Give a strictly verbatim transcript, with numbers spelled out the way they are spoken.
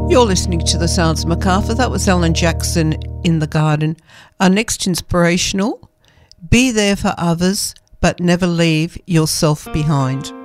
You're listening to the Sounds of Macarthur. That was Alan Jackson, In the Garden. Our next inspirational, be there for others, but never leave yourself behind.